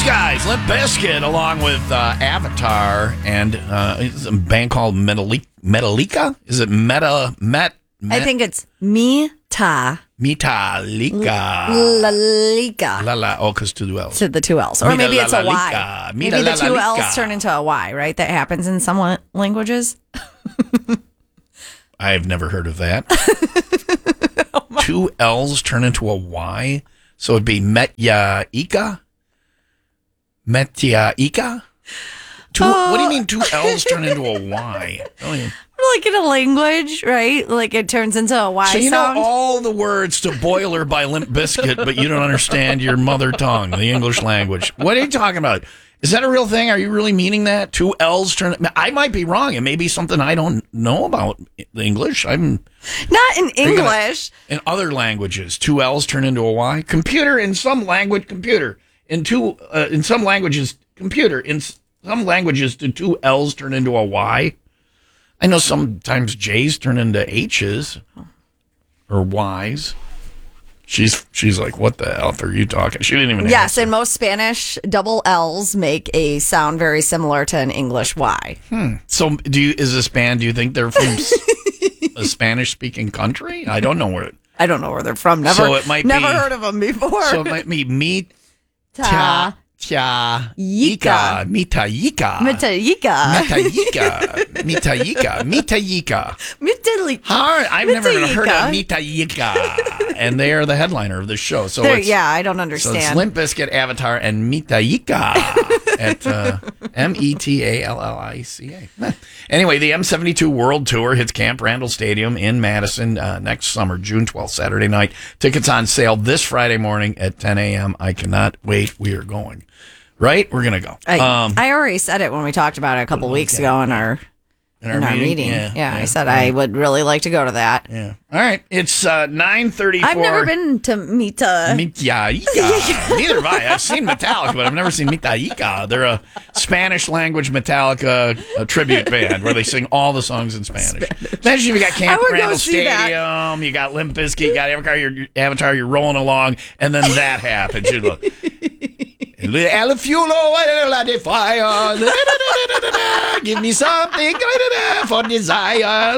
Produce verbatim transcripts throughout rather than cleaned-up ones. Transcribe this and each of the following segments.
guys, Limp Bizkit, along with uh, Avatar and uh, it's a band called Metallica. Metallica? Is it Meta? Met? Met I think it's Mita. Metallica. Lalika. La la. Oh, because two L's. To the two L's. Or maybe it's a Y. Metallica. Maybe the two Metallica. L's turn into a Y, right? That happens in some la- languages. I've never heard of that. Two L's turn into a Y? So it'd be Metyaika? Metyaika? Two, Uh, what do you mean two L's turn into a Y? Oh, yeah. Like in a language, right? Like it turns into a Y So you sound. know all the words to Boiler by Limp Bizkit, but you don't understand your mother tongue, the English language. What are you talking about? Is that a real thing? Are you really meaning that? Two L's turn... I might be wrong. It may be something I don't know about the English. I'm... Not in Gonna, English. in other languages, two L's turn into a Y. Computer in some language, computer. In two, uh, in some languages, computer. In some languages, do two L's turn into a Y? I know sometimes J's turn into H's or Y's. She's she's like, what the hell are you talking? She didn't even. Yes, answer. in most Spanish, double L's make a sound very similar to an English Y. Hmm. So, do you is this band? Do you think they're from a Spanish-speaking country? I don't know where. It, I don't know where they're from. Never, So it might never be- heard of them before. so it might be me. Ta. Tya Yika. Yika. Mita Yika. Mitayika. Mitayika. Mitayika. Mitayika. Mitayika. How? I've never heard of Mitayika. Mitayika. And they are the headliner of the show. So There- it's, yeah, I don't so understand. it's Limp Bizkit, Avatar, and Mitayika at uh, M E T A L L I C A. Anyway, the M seventy-two World Tour hits Camp Randall Stadium in Madison uh, next summer, June twelfth, Saturday night. Tickets on sale this Friday morning at ten a.m. I cannot wait. We are going. Right? We're going to go. I, Um, I already said it when we talked about it a couple weeks ago in our in in our meeting. Yeah, Yeah, I yeah, said yeah. I would really like to go to that. Yeah. All right. It's uh, nine thirty-four. I've never been to Mita. Mitayika. Neither have I. I've seen Metallica, but I've never seen Mitayika. They're a Spanish language Metallica a tribute band where they sing all the songs in Spanish. Imagine you got I Camp would go Randall see that. Stadium, you got Limp Bizkit, you got Avatar, you're, Avatar, you're rolling along, and then that happens. You look. El fuelo la de fire. Give me something for desire.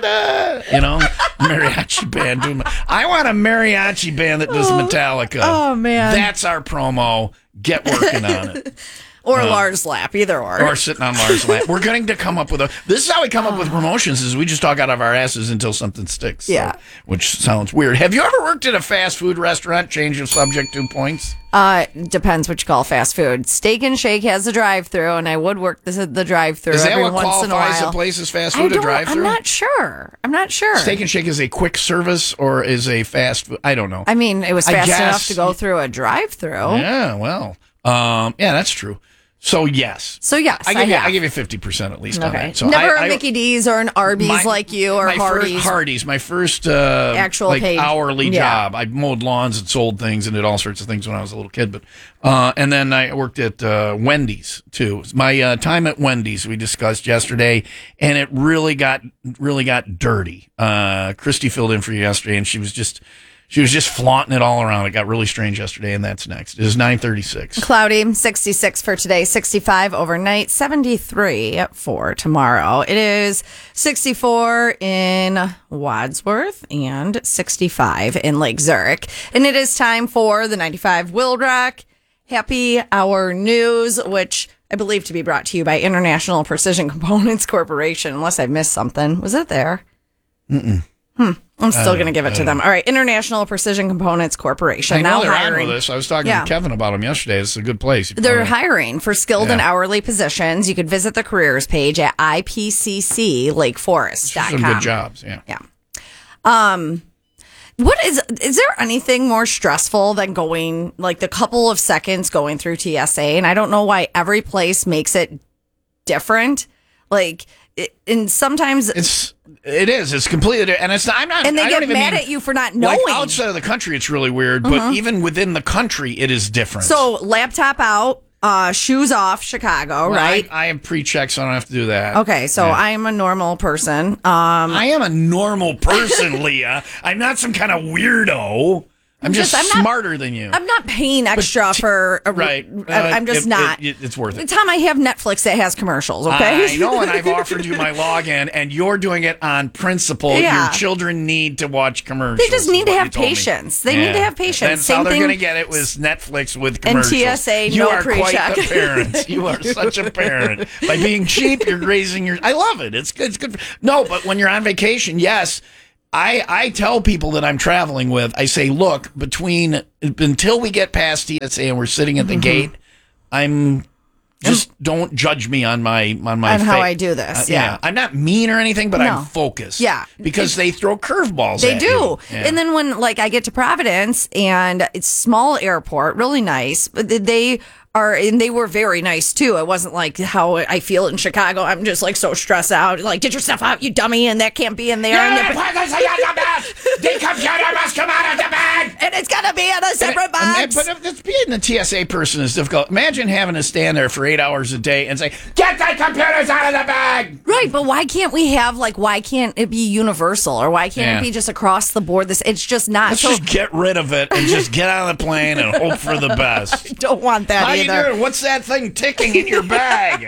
You know, mariachi band. doing- I want a mariachi band that does Metallica. Oh, man. That's our promo. Get working on it. Or Lars Lap, either or. Or sitting on Lars' lap. We're going to come up with a. This is how we come up with promotions: is we just talk out of our asses until something sticks. so- Yeah. which sounds weird. Have you ever worked at a fast food restaurant? Change of subject, two points. Uh, depends what you call fast food. Steak and Shake has a drive-through, and I would work the, the drive-through Is that every what once in a qualifies while. a place as fast I food? A don't, drive-through? I'm not sure. I'm not sure. Steak and Shake is a quick service or is a fast food? I don't know. I mean, it was I fast guess- enough to go through a drive-through. Yeah, well, um, yeah, that's true. So yes, So yes, I I, give you, have. I give you fifty percent at least on Okay. that. So Never I, a I- Mickey D's or an Arby's my- like you or my Hardee's. First, Hardee's, my first uh, Actual like paid- hourly yeah. job. I mowed lawns and sold things and did all sorts of things when I was a little kid. But uh, and then I worked at uh, Wendy's too. My uh, time at Wendy's we discussed yesterday, and it really got really got dirty. Uh, Christy filled in for you yesterday, and she was just. She was just flaunting it all around. It got really strange yesterday, and that's next. It is nine thirty-six. Cloudy, sixty-six for today, sixty-five overnight, seventy-three for tomorrow. It is sixty-four in Wadsworth and sixty-five in Lake Zurich. And it is time for the ninety-five Will Rock Happy Hour News, which I believe to be brought to you by International Precision Components Corporation, unless I missed something. Was it there? Mm-mm. Hmm. I'm still going to give it to them. All right. International Precision Components Corporation. I know now they're hiring. on with this. I was talking Yeah. to Kevin about them yesterday. It's a good place. They're hiring for skilled and Yeah. hourly positions. You could visit the careers page at I P C C lake forest dot com. some good jobs. Yeah. Yeah. Um, what is, is there anything more stressful than going, like the couple of seconds going through T S A? And I don't know why every place makes it different. Like, it, and sometimes, It's it is. It's completely and it's not. I'm not. and they I don't get even mad mean, at you for not knowing. Like outside of the country, it's really weird. But even within the country, it is different. So, laptop out, uh, shoes off, Chicago, Well, right? I, I have pre-check, so I don't have to do that. Okay, so Yeah. I am a normal person. Um, I am a normal person, Leah. I'm not some kind of weirdo. I'm just, I'm not- smarter than you. I'm not paying extra t- for a, right. I- I'm Uh, just it- not. it- it's worth it. Tom, I have Netflix that has commercials, okay? I know, and I've offered you my login, and you're doing it on principle. Yeah. Your children need to watch commercials. They just is need to what you have told me. patience. They need to have patience. That's Same how they're thing- going to get it with Netflix with And commercials. T S A, you no are pre-check. quite the parent. You are such a parent. By being cheap, you're raising your. I love it. It's good. It's good. For, no, but when you're on vacation, yes. I, I tell people that I'm traveling with, I say, look, between until we get past T S A and we're sitting at the Mm-hmm. gate, I'm just don't judge me on my on my On how fa- I do this, Uh, yeah. I'm not mean or anything, but No. I'm focused. Yeah. because they throw curveballs. They at do. you. Yeah. And then when like I get to Providence and it's small airport, really nice, but they are, and they were very nice too. It wasn't like how I feel in Chicago. I'm just like so stressed out. Like, get your stuff out, you dummy, and that can't be in there. Yeah, and, put this in the bag. The computer must come out of the bag. and it's gonna be in a separate And- and- box. But if it's being the T S A person is difficult. Imagine having to stand there for eight hours a day and say, "Get the computers out of the bag." Right, but why can't we have like why can't it be universal or why can't Yeah. it be just across the board? This it's just not. Let's so just get rid of it and just get on the plane and hope for the best. don't want that How either. you doing? What's that thing ticking in your bag?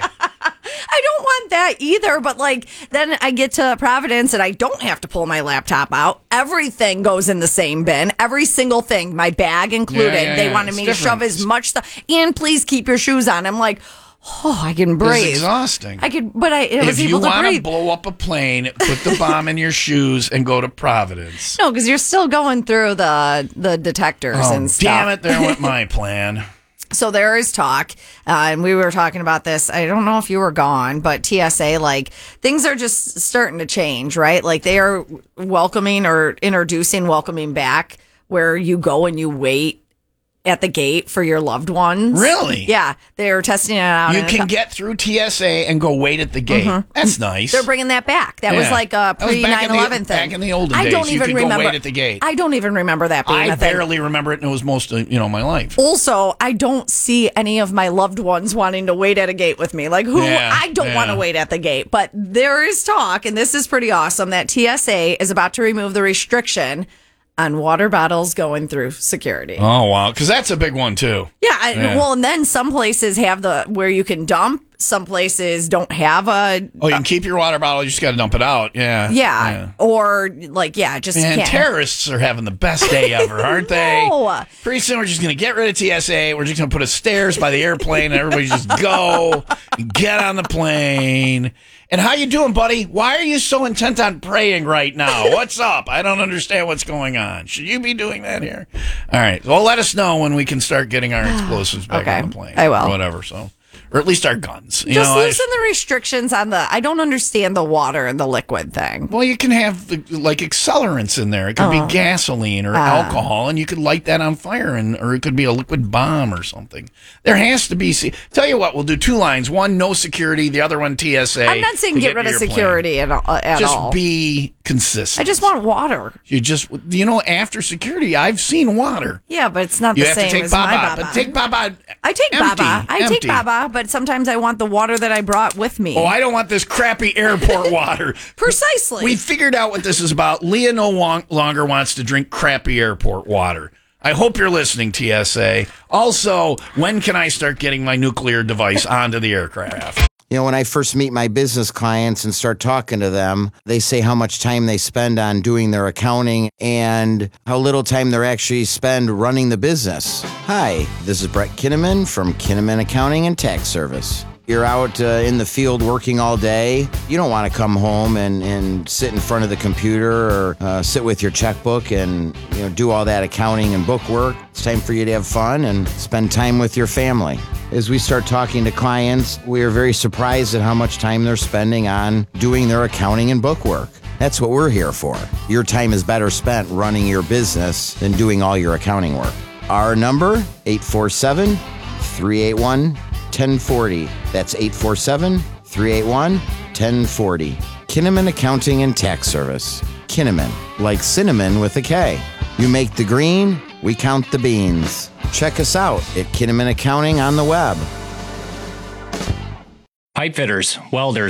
I don't want that either, but like then I get to Providence and I don't have to pull my laptop out. Everything goes in the same bin. Every single thing, my bag included. Yeah, yeah, they yeah. wanted It's me to different. shove as much stuff. And please keep your shoes on. I'm like, oh, I can It's breathe. exhausting. I could, but I, I was If you able to want to breathe. blow up a plane, put the bomb in your shoes and go to Providence. No, because you're still going through the the detectors Oh, and stuff. damn it! There went my plan. So there is talk, uh, and we were talking about this. I don't know if you were gone, but T S A, like, things are just starting to change, right? Like, they are welcoming or introducing welcoming back where you go and you wait at the gate for your loved ones. Really? Yeah. They're testing it out. You in a can cou- get through T S A and go wait at the gate. That's nice. Mm-hmm. They're bringing that back. That was Yeah. like a That was pre back in nine the- eleven thing. back in the olden I days. don't You even could go remember. wait at the gate. I don't even remember that being I a thing. barely remember it, and it was most of you know my life. Also, I don't see any of my loved ones wanting to wait at a gate with me. Like, who? Yeah, I don't yeah. want to wait at the gate. But there is talk, and this is pretty awesome, that T S A is about to remove the restriction on water bottles going through security. Oh wow, because that's a big one too. Yeah, I, Yeah. well, and then some places have the where you can dump. Some places don't have a. Oh, you can keep your water bottle. You just got to dump it out. Yeah. Yeah, or like yeah, just And can't. terrorists are having the best day ever, aren't they? No. Pretty soon we're just going to get rid of T S A. We're just going to put a stairs by the airplane, and everybody just go and get on the plane. And how you doing, buddy? Why are you so intent on praying right now? What's up? I don't understand what's going on. Should you be doing that here? All right. Well, let us know when we can start getting our explosives back Okay. on the plane. I will. Or whatever. So, or at least our guns. You Just know, I- loosen the restrictions on the. I don't understand the water and the liquid thing. Well, you can have the, like accelerants in there. It could Oh. be gasoline or Ah. alcohol, and you could light that on fire, and or it could be a liquid bomb or something. There has to be. Se- Tell you what, we'll do two lines: one no security, the other one T S A. I'm not saying to get rid to of your security at, all, at plane. Just all. be consistent. I just want water. you just you know after security, I've seen water. Yeah, but it's not You the have same to take as Baba, my Baba. but take Baba. I take empty, Baba. I empty. take Baba, but sometimes I want the water that I brought with me. Oh, I don't want this crappy airport water. Precisely. We figured out what this is about. Leah no long- longer wants to drink crappy airport water. I hope you're listening, T S A. Also, when can I start getting my nuclear device onto the aircraft? You know, when I first meet my business clients and start talking to them, they say how much time they spend on doing their accounting and how little time they actually spend running the business. Hi, this is Brett Kinnaman from Kinnaman Accounting and Tax Service. You're out uh, in the field working all day. You don't want to come home and, and sit in front of the computer or uh, sit with your checkbook and you know do all that accounting and book work. It's time for you to have fun and spend time with your family. As we start talking to clients, we are very surprised at how much time they're spending on doing their accounting and book work. That's what we're here for. Your time is better spent running your business than doing all your accounting work. Our number, eight four seven, three eight one, one oh four oh. That's eight four seven, three eight one, one oh four oh. Kinnaman Accounting and Tax Service. Kinnaman, like cinnamon with a K. You make the green, we count the beans. Check us out at Kinnaman Accounting on the web. Pipe fitters, welders,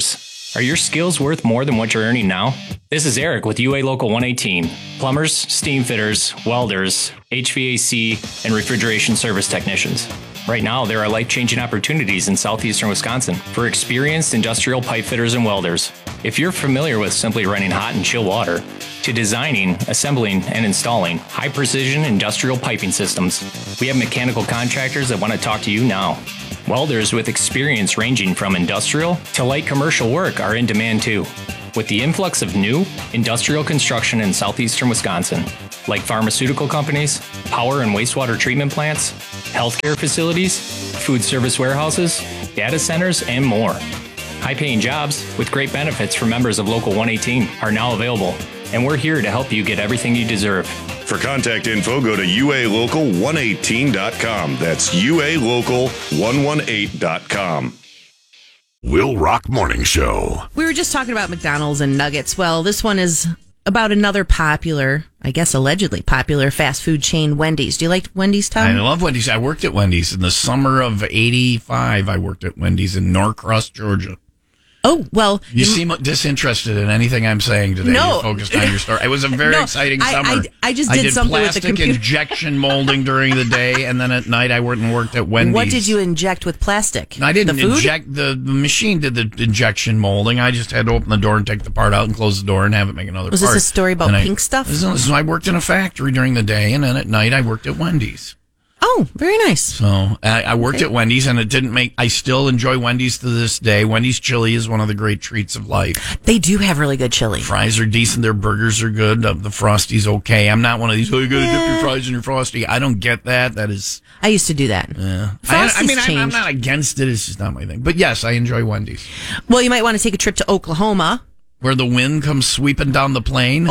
Are your skills worth more than what you're earning now? This is Eric with U A Local one eighteen. Plumbers, steam fitters, welders, H V A C, and refrigeration service technicians. Right now, there are life-changing opportunities in southeastern Wisconsin for experienced industrial pipe fitters and welders. If you're familiar with simply running hot and chill water, to designing, assembling, and installing high-precision industrial piping systems, we have mechanical contractors that want to talk to you now. Welders with experience ranging from industrial to light commercial work are in demand too. With the influx of new industrial construction in southeastern Wisconsin, like pharmaceutical companies, power and wastewater treatment plants, healthcare facilities, food service warehouses, data centers, and more. High-paying jobs with great benefits for members of Local one eighteen are now available, and we're here to help you get everything you deserve. For contact info, go to U A local one eighteen dot com. That's U A local one eighteen dot com. Will Rock Morning Show. We were just talking about McDonald's and nuggets. Well, this one is about another popular, I guess allegedly popular, fast food chain, Wendy's. Do you like Wendy's, Tom? I love Wendy's. I worked at Wendy's in the summer of eighty-five. I worked at Wendy's in Norcross, Georgia. Oh, well. You, you seem disinterested in anything I'm saying today. No. You're focused on your story. It was a very No, exciting I- summer. I- I just did did something with the plastic computer. injection molding during the day, and then at night I went and worked at Wendy's. What did you inject with plastic? I didn't the food? inject, the, the machine did the injection molding. I just had to open the door and take the part out and close the door and have it make another Was part. this a story about And I- pink stuff? So, so I worked in a factory during the day, and then at night I worked at Wendy's. Oh, very nice. So I, I worked at Wendy's, and it didn't make. I still enjoy Wendy's to this day. Wendy's chili is one of the great treats of life. They do have really good chili. Fries are decent. Their burgers are good. Uh, the Frosty's okay. I'm not one of these. Oh, you got to dip your fries in your Frosty. I don't get that. That is. I used to do that. Yeah. I, Frosty's I mean, I'm, I'm changed. not against it. It's just not my thing. But yes, I enjoy Wendy's. Well, you might want to take a trip to Oklahoma. Where the wind comes sweeping down the plain.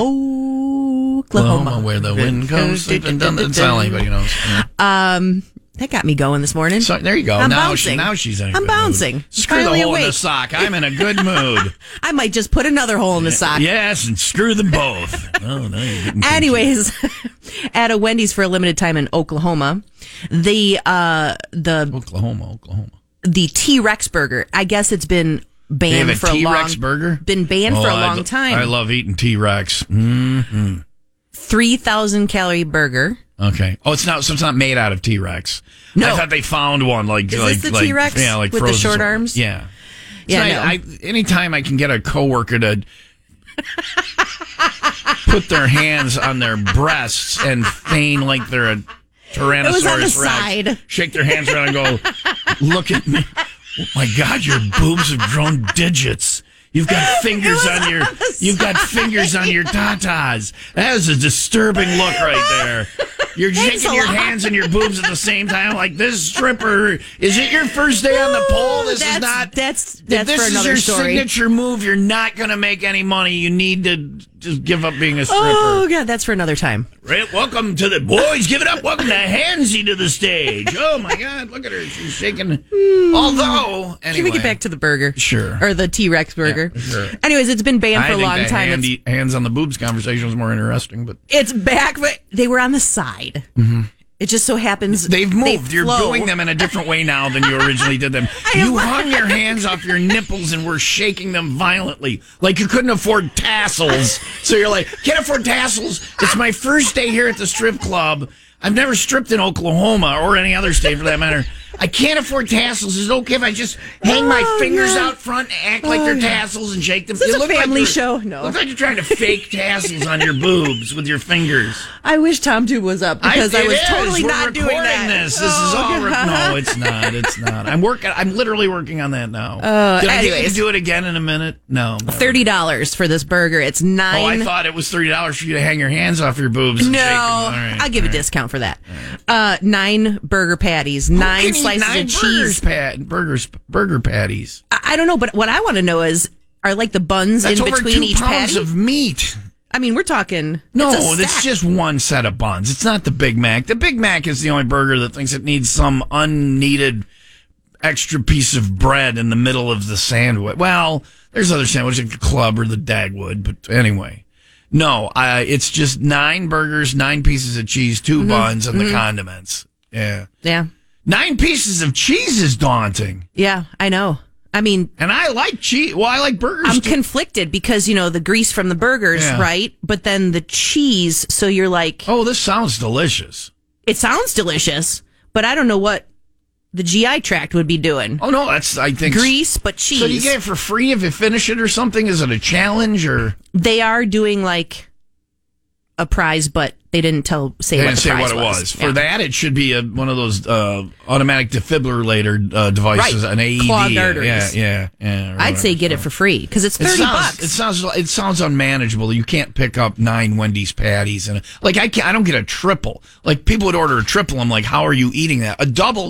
Oh, Oklahoma. Where the wind comes sweeping down the. That's all anybody knows. Yeah. Um, that got me going this morning. So there you go. I'm now, bouncing. she, now she's in a I'm good bouncing. mood. Screw the Finally hole in the awake. sock. I'm in a good mood. I might just put another hole in the sock. Yes, and screw them both. Oh, no, you're getting Anyways, at a Wendy's for a limited time in Oklahoma, the uh the Oklahoma, Oklahoma. the T-Rex burger. I guess it's been They have banned a for a T-Rex long burger? Been banned Oh, for a I long lo- time. I love eating T-Rex. Mm-hmm. Three thousand calorie burger. Okay. Oh, it's not. So it's not made out of T-Rex. No. I thought they found one like Is like this the like, T-Rex yeah, like with the frozen short sort- arms? Yeah. Yeah, So no. I, I, anytime I can get a coworker to put their hands on their breasts and feign like they're a Tyrannosaurus It was on the Rex, side. shake their hands around and go, "Look at me! Oh my God, your boobs have grown digits." You've got fingers on your you've got fingers on your tatas. That is a disturbing look right there. You're Thanks shaking a your lot. hands and your boobs at the same time like this stripper. Is it your first day on the pole? This that's, is not That's if that's this for another is your story. signature move, you're not going to make any money. You need to just give up being a stripper. Oh god, that's for another time. Right, welcome to the boys. Give it up. Welcome to Hansy to the stage. Oh my God, look at her. She's shaking. Although, anyway, Can we get back to the burger? Sure. Or the T-Rex burger? Yeah, sure. Anyways, it's been banned I for a think long the time. hand- It's, hands on the boobs conversation was more interesting, but it's back, but they were on the side. Mm-hmm. It just so happens they've they moved. You're flow. doing them in a different way now than you originally did them. You hung your hands off your nipples and were shaking them violently, like you couldn't afford tassels. So you're like, can't afford tassels. It's my first day here at the strip club. I've never stripped in Oklahoma or any other state for that matter. I can't afford tassels. Is it okay if I just hang my Oh, fingers God. out front and act like they're tassels and shake them? Is this You a look like family you're- show? No. Looks like you're trying to fake tassels on your boobs with your fingers. I wish Tom Tube was up because I, it was is. totally We're not doing recording that. This. This is Oh, all. Re- God. no, it's not. It's not. I'm working. I'm literally working on that now. Uh, Did I get you anyways. to do it again in a minute? No. never. Thirty dollars for this burger. It's Oh, nine. I thought it was thirty dollars for you to hang your hands off your boobs. And no, shake them. All right, I'll give all a right. discount for that. Uh, nine burger patties, Who nine can eat slices nine of cheese. burgers, pat, burgers, burger patties. I, I don't know, but what I want to know is, are like the buns That's in over between two each pounds patty? of meat. I mean, we're talking. No, it's a it's stack. just one set of buns. It's not the Big Mac. The Big Mac is the only burger that thinks it needs some unneeded extra piece of bread in the middle of the sandwich. Well, there's other sandwiches like the Club or the Dagwood, but anyway. No, I, it's just nine burgers, nine pieces of cheese, two buns, and the condiments. Yeah. Yeah, Nine pieces of cheese is daunting. yeah, I know. I mean, And I like cheese. Well, I like burgers. I'm too. conflicted because, you know, the grease from the burgers, Yeah. right? But then the cheese, so you're like, Oh, this sounds delicious. it sounds delicious, but I don't know what the G I tract would be doing. Oh no, that's I think Grease, but cheese. So do you get it for free if you finish it or something? Is it a challenge or They are doing like a prize, but they didn't tell say they what didn't the say prize what it was? was. For Yeah. that, it should be a, one of those uh, automatic defibrillator uh, devices, Right. an A E D. Clogged Yeah, arteries. yeah, yeah. or I'd say whatever. get it for free because it's It thirty sounds, bucks. It sounds it sounds unmanageable. You can't pick up nine Wendy's patties and like I can't. I don't get a triple. Like people would order a triple. I'm like, how are you eating that? A double